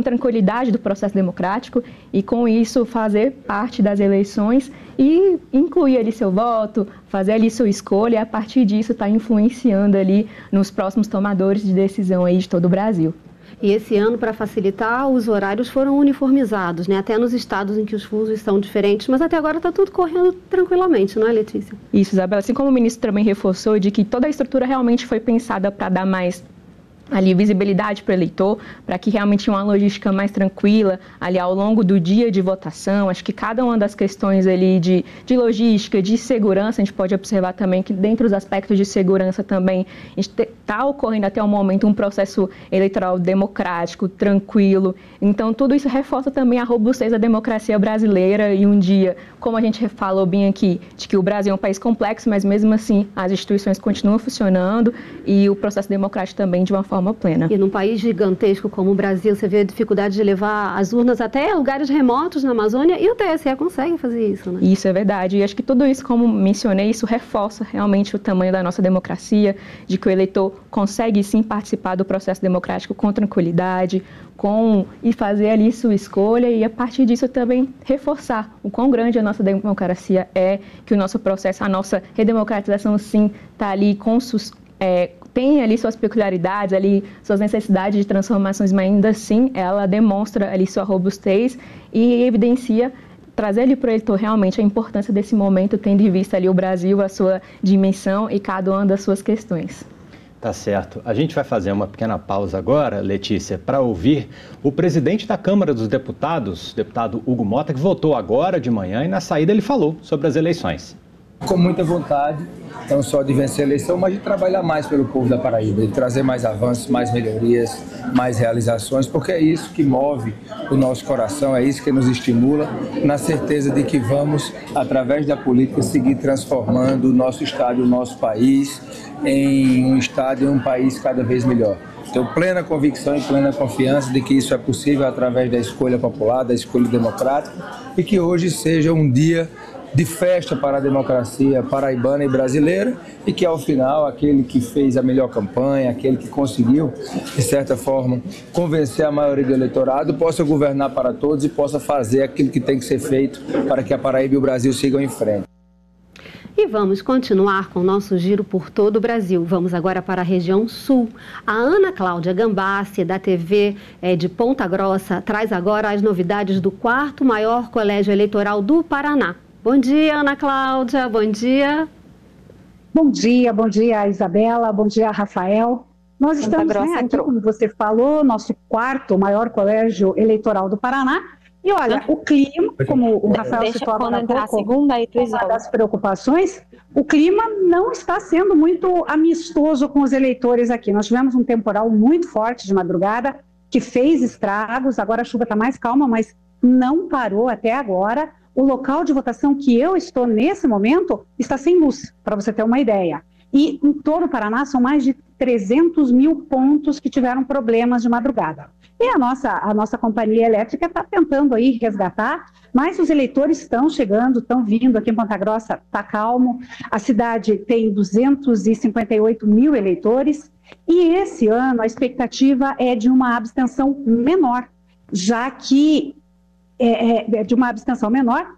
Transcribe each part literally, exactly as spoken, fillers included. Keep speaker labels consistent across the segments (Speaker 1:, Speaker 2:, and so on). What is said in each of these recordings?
Speaker 1: tranquilidade do processo democrático e, com isso, fazer parte das eleições e incluir ali seu voto, fazer ali sua escolha e, a partir disso, estar tá influenciando ali nos próximos tomadores de decisão aí de todo o Brasil.
Speaker 2: E esse ano, para facilitar, os horários foram uniformizados, né? Até nos estados em que os fusos são diferentes, mas até agora está tudo correndo tranquilamente, não é, Letícia?
Speaker 1: Isso, Isabela. Assim como o ministro também reforçou de que toda a estrutura realmente foi pensada para dar mais ali visibilidade para o eleitor, para que realmente tenha uma logística mais tranquila ali ao longo do dia de votação. Acho que cada uma das questões ali de, de logística, de segurança, a gente pode observar também que dentro dos aspectos de segurança também está ocorrendo até o momento um processo eleitoral democrático, tranquilo. Então tudo isso reforça também a robustez da democracia brasileira e um dia, como a gente falou bem aqui, de que o Brasil é um país complexo, mas mesmo assim as instituições continuam funcionando e o processo democrático também de uma forma plena.
Speaker 2: E num país gigantesco como o Brasil, você vê a dificuldade de levar as urnas até lugares remotos na Amazônia e o T S E consegue fazer isso, né?
Speaker 1: Isso é verdade. E acho que tudo isso, como mencionei, isso reforça realmente o tamanho da nossa democracia, de que o eleitor consegue sim participar do processo democrático com tranquilidade, com e fazer ali sua escolha e a partir disso também reforçar o quão grande a nossa democracia é, que o nosso processo, a nossa redemocratização sim está ali com sus, é, tem ali suas peculiaridades, ali suas necessidades de transformações, mas ainda assim ela demonstra ali sua robustez e evidencia, trazer ali para o eleitor realmente a importância desse momento, tendo em vista ali o Brasil, a sua dimensão e cada uma das suas questões.
Speaker 3: Tá certo. A gente vai fazer uma pequena pausa agora, Letícia, para ouvir o presidente da Câmara dos Deputados, deputado Hugo Mota, que votou agora de manhã e na saída ele falou sobre as eleições.
Speaker 4: Com muita vontade, não só de vencer a eleição, mas de trabalhar mais pelo povo da Paraíba, de trazer mais avanços, mais melhorias, mais realizações, porque é isso que move o nosso coração, é isso que nos estimula, na certeza de que vamos, através da política, seguir transformando o nosso estado, o nosso país, em um estado e um país cada vez melhor. Tenho plena convicção e plena confiança de que isso é possível através da escolha popular, da escolha democrática, e que hoje seja um dia de festa para a democracia paraibana e brasileira e que, ao final, aquele que fez a melhor campanha, aquele que conseguiu, de certa forma, convencer a maioria do eleitorado, possa governar para todos e possa fazer aquilo que tem que ser feito para que a Paraíba e o Brasil sigam em frente.
Speaker 2: E vamos continuar com o nosso giro por todo o Brasil. Vamos agora para a região sul. A Ana Cláudia Gambassi, da T V é, de Ponta Grossa, traz agora as novidades do quarto maior colégio eleitoral do Paraná. Bom dia, Ana Cláudia, bom dia.
Speaker 5: Bom dia, bom dia, Isabela, bom dia, Rafael. Nós estamos né, aqui, como você falou, nosso quarto maior colégio eleitoral do Paraná. E olha, o clima, como o Rafael
Speaker 6: Deixa
Speaker 5: citou agora há pouco,
Speaker 6: segunda, aí tu
Speaker 5: uma das preocupações, o clima não está sendo muito amistoso com os eleitores aqui. Nós tivemos um temporal muito forte de madrugada, que fez estragos, agora a chuva está mais calma, mas não parou até agora. O local de votação que eu estou nesse momento está sem luz, para você ter uma ideia. E em todo o Paraná são mais de trezentos mil pontos que tiveram problemas de madrugada. E a nossa, a nossa companhia elétrica está tentando aí resgatar, mas os eleitores estão chegando, estão vindo aqui em Ponta Grossa, está calmo. A cidade tem duzentos e cinquenta e oito mil eleitores e esse ano a expectativa é de uma abstenção menor, já que É, é, de uma abstenção menor,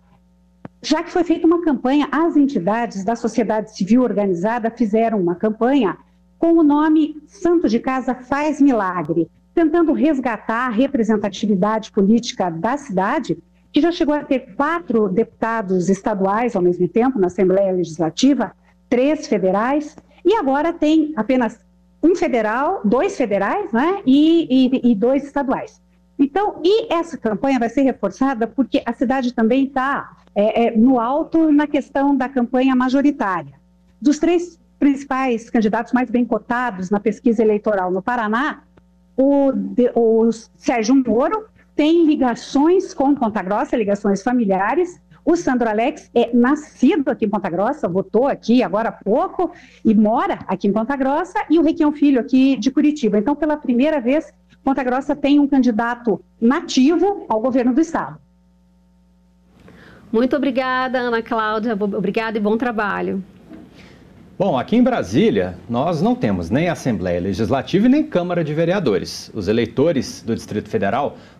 Speaker 5: já que foi feita uma campanha, as entidades da sociedade civil organizada fizeram uma campanha com o nome Santo de Casa Faz Milagre, tentando resgatar a representatividade política da cidade, que já chegou a ter quatro deputados estaduais ao mesmo tempo na Assembleia Legislativa, três federais, e agora tem apenas um federal, dois federais, né, e, e, e dois estaduais. Então, e essa campanha vai ser reforçada porque a cidade também está é, é, no alto na questão da campanha majoritária. Dos três principais candidatos mais bem cotados na pesquisa eleitoral no Paraná, o, de, o Sérgio Moro tem ligações com Ponta Grossa, ligações familiares. O Sandro Alex é nascido aqui em Ponta Grossa, votou aqui agora há pouco e mora aqui em Ponta Grossa, e o Requião Filho aqui de Curitiba. Então, pela primeira vez, Ponta Grossa tem um candidato nativo ao governo do estado.
Speaker 2: Muito obrigada, Ana Cláudia. Obrigada e bom trabalho.
Speaker 3: Bom, aqui em Brasília, nós não temos nem Assembleia Legislativa e nem Câmara de Vereadores. Os eleitores do Distrito Federal